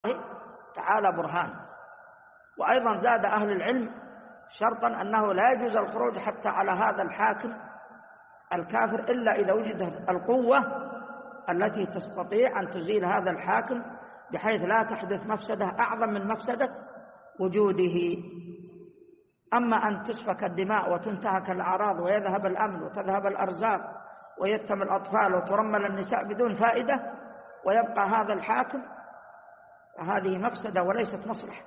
تعالى برهان. وأيضا زاد أهل العلم شرطا أنه لا يجوز الخروج حتى على هذا الحاكم الكافر إلا إذا وجدت القوة التي تستطيع أن تزيل هذا الحاكم بحيث لا تحدث مفسدة أعظم من مفسدة وجوده. أما أن تسفك الدماء وتنتهك الأعراض ويذهب الأمن وتذهب الأرزاق ويتم الأطفال وترمل النساء بدون فائدة ويبقى هذا الحاكم، فهذه مفسدة وليست مصلحة.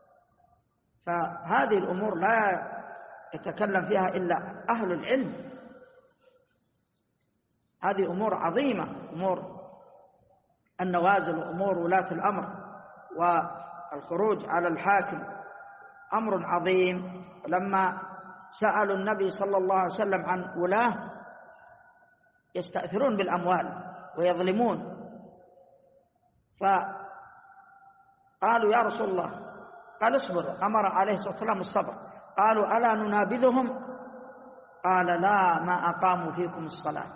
فهذه الأمور لا يتكلم فيها إلا أهل العلم. هذه أمور عظيمة، أمور النوازل وأمور ولاة الأمر والخروج على الحاكم أمر عظيم. لما سألوا النبي صلى الله عليه وسلم عن ولاة يستأثرون بالأموال ويظلمون، فقالوا يا رسول الله، قال اصبر، أمر عليه الصلاة والسلام الصبر. قالوا ألا ننابذهم؟ قال لا، ما أقاموا فيكم الصلاة.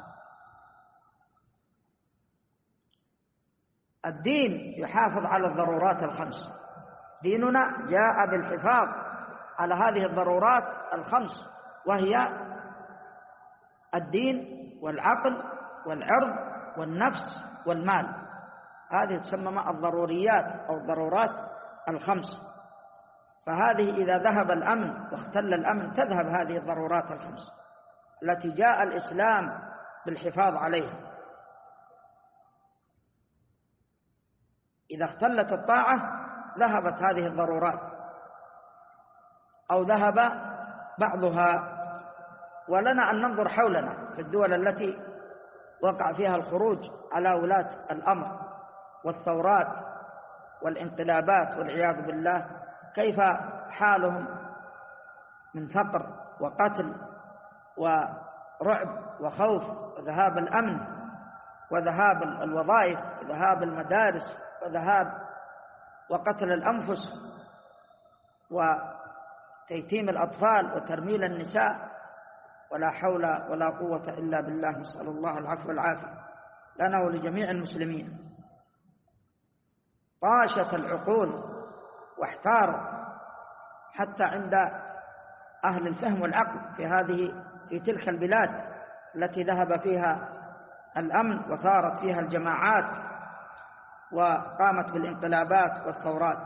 الدين يحافظ على الضرورات الخمس، ديننا جاء بالحفاظ على هذه الضرورات الخمس، وهي الدين والعقل والعرض والنفس والمال. هذه تسمى الضروريات أو الضرورات الخمس. فهذه إذا ذهب الأمن واختل الأمن تذهب هذه الضرورات الخمس التي جاء الإسلام بالحفاظ عليها. إذا اختلت الطاعة ذهبت هذه الضرورات أو ذهب بعضها. ولنا أن ننظر حولنا في الدول التي وقع فيها الخروج على ولاة الأمر والثورات والانقلابات والعياذ بالله، كيف حالهم من فقر وقتل ورعب وخوف وذهاب الأمن وذهاب الوظائف وذهاب المدارس وذهاب وقتل الأنفس وتيتيم الأطفال وترميل النساء. ولا حول ولا قوة إلا بالله، نسأل الله العفو والعافية لنا ولجميع المسلمين. طاشت العقول واحتار حتى عند أهل الفهم والعقل في تلك البلاد التي ذهب فيها الأمن وثارت فيها الجماعات وقامت بالانقلابات والثورات.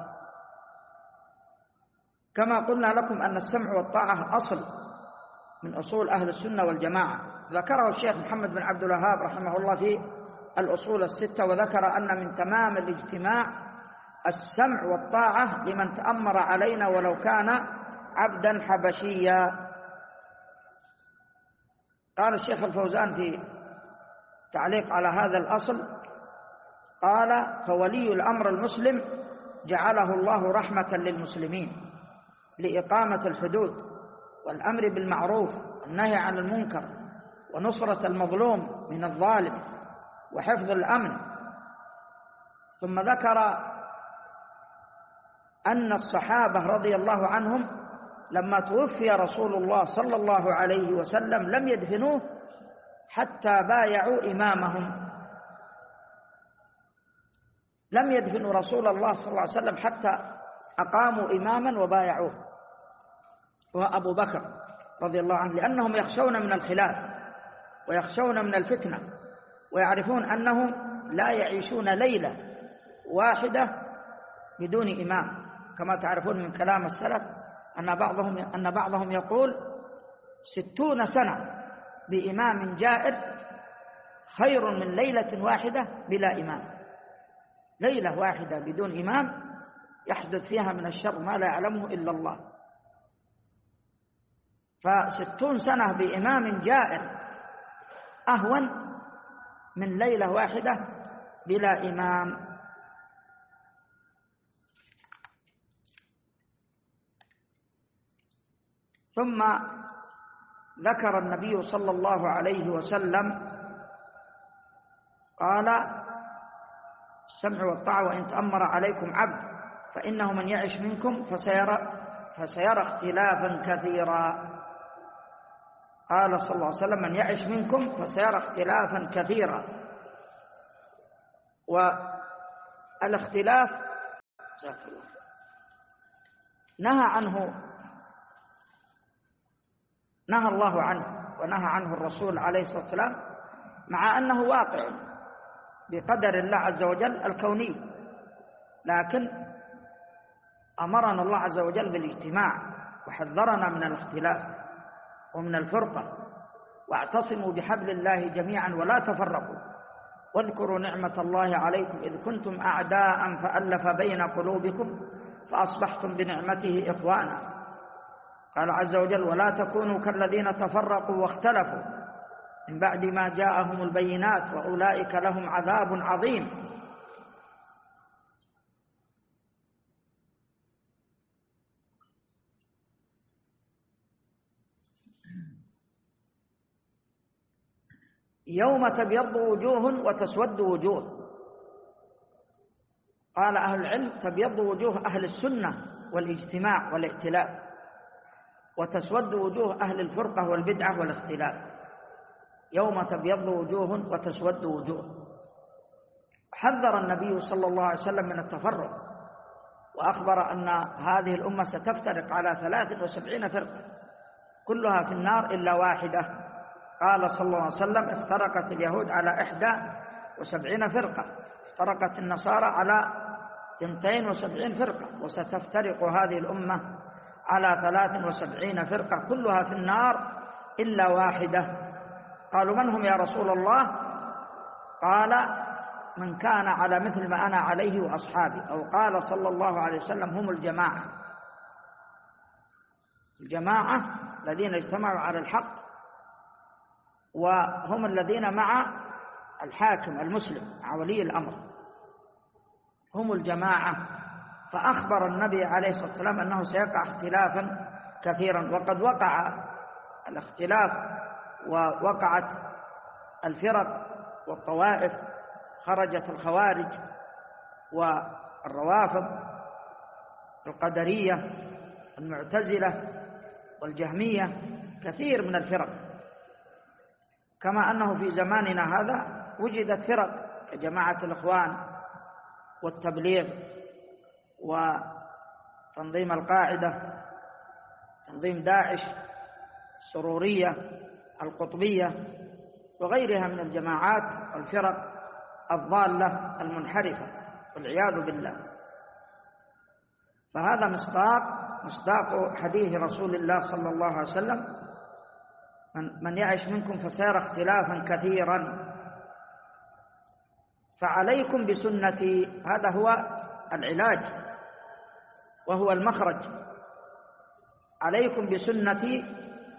كما قلنا لكم أن السمع والطاعة أصل من أصول أهل السنة والجماعة، ذكره الشيخ محمد بن عبد الوهاب رحمه الله في الأصول الستة، وذكر أن من تمام الاجتماع السمع والطاعة لمن تأمر علينا ولو كان عبدا حبشيا. قال الشيخ الفوزان في تعليق على هذا الأصل، قال فولي الأمر المسلم جعله الله رحمة للمسلمين لإقامة الحدود والأمر بالمعروف والنهي عن المنكر ونصرة المظلوم من الظالم وحفظ الأمن. ثم ذكر أن الصحابة رضي الله عنهم لما توفي رسول الله صلى الله عليه وسلم لم يدفنوه حتى بايعوا إمامهم. لم يدفنوا رسول الله صلى الله عليه وسلم حتى أقاموا إماما وبايعوه، وأبو بكر رضي الله عنه، لأنهم يخشون من الخلاف ويخشون من الفتنة ويعرفون أنهم لا يعيشون ليلة واحدة بدون إمام، كما تعرفون من كلام السلف أن بعضهم يقول 60 سنة بإمام جائر خير من ليلة واحدة بلا إمام. ليلة واحدة بدون إمام يحدث فيها من الشر ما لا يعلمه إلا الله، ف60 سنة بإمام جائر أهون من ليلة واحدة بلا إمام. ثم ذكر النبي صلى الله عليه وسلم قال السمع والطاعة وإن تأمر عليكم عبد فإنه من يعش منكم فسيرى اختلافا كثيرا. قال صلى الله عليه وسلم من يعش منكم فسيرى اختلافا كثيرا. والاختلاف نهى الله عنه ونهى عنه الرسول عليه الصلاة والسلام، مع أنه واقع بقدر الله عز وجل الكوني، لكن أمرنا الله عز وجل بالاجتماع وحذرنا من الاختلاف ومن الفرقة، واعتصموا بحبل الله جميعا ولا تفرقوا، واذكروا نعمة الله عليكم إذ كنتم أعداء فألف بين قلوبكم فأصبحتم بنعمته إخوانا. قال عز وجل: ولا تكونوا كالذين تفرقوا واختلفوا من بعد ما جاءهم البينات وأولئك لهم عذاب عظيم. يوم تبيض وجوه وتسود وجوه. قال أهل العلم: تبيض وجوه أهل السنة والاجتماع والائتلاف، وتسود وجوه أهل الفرقة والبدعة والاختلاف. يوم تبيض وجوه وتسود وجوه. حذر النبي صلى الله عليه وسلم من التفرق، وأخبر أن هذه الأمة ستفترق على 73 فرقة كلها في النار إلا واحدة. قال صلى الله عليه وسلم: افترقت اليهود على 71 فرقة، افترقت النصارى على 72 فرقة، وستفترق هذه الأمة على 73 فرقة كلها في النار إلا واحدة. قالوا: من هم يا رسول الله؟ قال: من كان على مثل ما أنا عليه وأصحابي، أو قال صلى الله عليه وسلم: هم الجماعة. الجماعة الذين اجتمعوا على الحق، وهم الذين مع الحاكم المسلم مع ولي الأمر، هم الجماعة. فأخبر النبي عليه الصلاة والسلام أنه سيقع اختلافا كثيرا، وقد وقع الاختلاف ووقعت الفرق والطوائف، خرجت الخوارج والروافض، القدرية، المعتزلة والجهمية، كثير من الفرق. كما أنه في زماننا هذا وجدت فرق كجماعة الإخوان والتبليغ وتنظيم القاعدة، تنظيم داعش، السرورية، القطبية، وغيرها من الجماعات والفرق الضالة المنحرفة والعياذ بالله. فهذا مصداق حديث رسول الله صلى الله عليه وسلم: من يعش منكم فسيرى اختلافا كثيرا فعليكم بسنتي. هذا هو العلاج وهو المخرج. عليكم بسنتي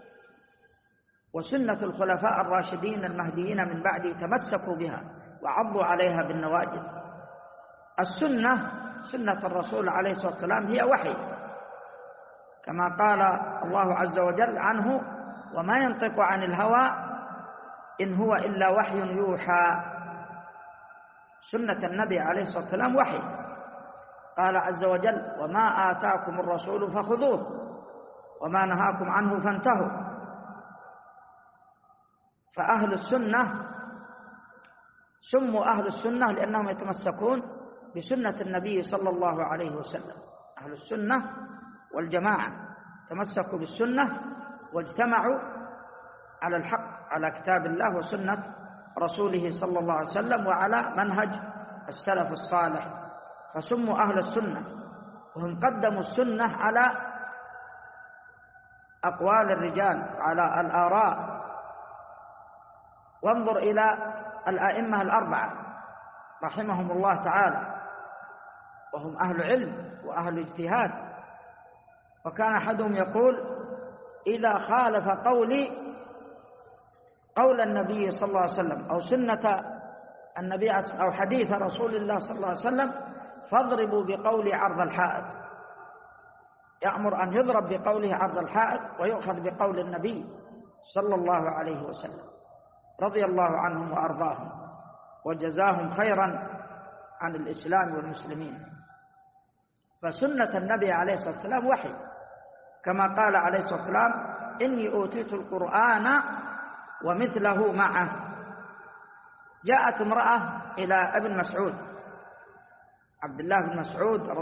وسنة الخلفاء الراشدين المهديين من بعدي، تمسكوا بها وعضوا عليها بالنواجذ. السنة، سنة الرسول عليه الصلاة والسلام، هي وحي، كما قال الله عز وجل عنه: وما ينطق عن الهوى إن هو إلا وحي يوحى. سنة النبي عليه الصلاة والسلام وحي. قال عز وجل: وما آتاكم الرسول فخذوه وما نهاكم عنه فانتهوا. فأهل السنة سموا أهل السنة لأنهم يتمسكون بسنة النبي صلى الله عليه وسلم. أهل السنة والجماعة تمسكوا بالسنة واجتمعوا على الحق، على كتاب الله وسنة رسوله صلى الله عليه وسلم، وعلى منهج السلف الصالح، فسموا أهل السنة. وهم قدموا السنة على أقوال الرجال، على الآراء. وانظر إلى الآئمة الأربعة رحمهم الله تعالى، وهم أهل علم وأهل اجتهاد. وكان أحدهم يقول: إذا خالف قولي قول النبي صلى الله عليه وسلم أو سنة النبي أو حديث رسول الله صلى الله عليه وسلم فاضربوا بقولي عرض الحائط. يأمر أن يضرب بقوله عرض الحائط ويؤخذ بقول النبي صلى الله عليه وسلم، رضي الله عنهم وأرضاهم وجزاهم خيرا عن الإسلام والمسلمين. فسنة النبي عليه الصلاة والسلام وحي، كما قال عليه الصلاة والسلام: إني أوتيت القرآن ومثله معه. جاءت امرأة إلى ابن مسعود، عبد الله بن مسعود